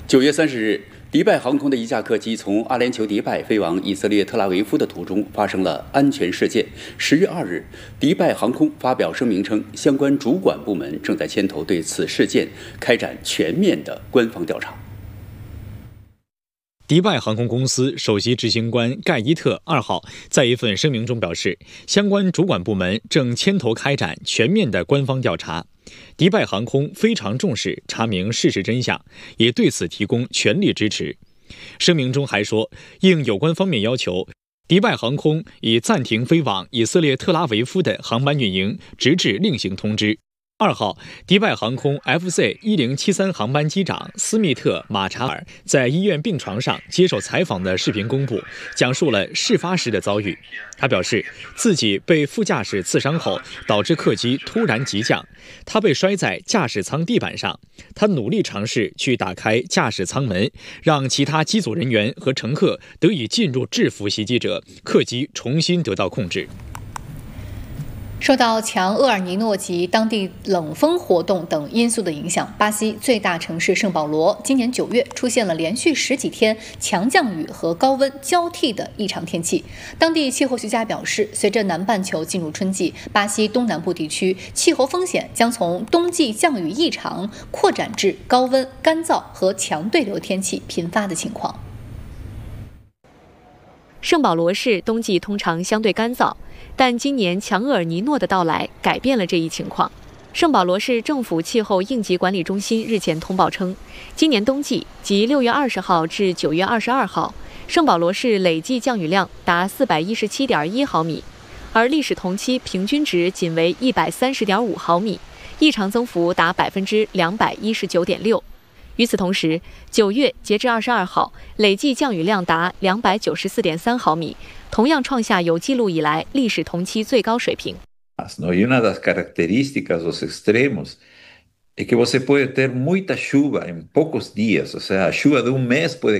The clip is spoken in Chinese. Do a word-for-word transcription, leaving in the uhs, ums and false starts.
九月三十日，迪拜航空的一架客机从阿联酋迪拜飞往以色列特拉维夫的途中发生了安全事件。十月二日，迪拜航空发表声明称，相关主管部门正在牵头对此事件开展全面的官方调查。 迪拜航空公司首席执行官盖伊特二号在一份声明中表示，相关主管部门正牵头开展全面的官方调查。迪拜航空非常重视查明事实真相，也对此提供全力支持。声明中还说，应有关方面要求，迪拜航空已暂停飞往以色列特拉维夫的航班运营，直至另行通知。二号，迪拜航空 F Z 一零七三航班机长斯密特·马查尔在医院病床上接受采访的视频公布，讲述了事发时的遭遇。他表示，自己被副驾驶刺伤后，导致客机突然急降，他被摔在驾驶舱地板上。他努力尝试去打开驾驶舱门，让其他机组人员和乘客得以进入制服袭击者，客机重新得到控制。 受到强厄尔尼诺及当地冷风活动等因素的影响，巴西最大城市圣保罗今年九月出现了连续十几天强降雨和高温交替的异常天气。当地气候学家表示，随着南半球进入春季，巴西东南部地区气候风险将从冬季降雨异常扩展至高温、干燥和强对流天气频发的情况。 圣保罗市冬季通常相对干燥，但今年强厄尔尼诺的到来改变了这一情况。圣保罗市政府气候应急管理中心日前通报称，今年冬季即六月二十号至九月二十二号，圣保罗市累计降雨量达四百一十七点一毫米，而历史同期平均值仅为一百三十点五毫米，异常增幅达百分之两百一十九点六。与此同时，九月截至二十二号，累计降雨量达两百九十四点三毫米，同样创下有记录以来历史同期最高水平。 E uma das características dos extremos é que você pode ter muita chuva em poucos dias, ou seja, a chuva de um mês pode